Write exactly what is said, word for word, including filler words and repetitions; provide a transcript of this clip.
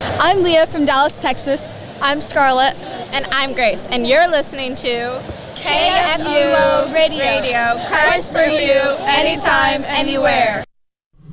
I'm Leah from Dallas, Texas. I'm Scarlett. And I'm Grace. And you're listening to K F U O Radio. Radio. Christ for you, anytime, anywhere.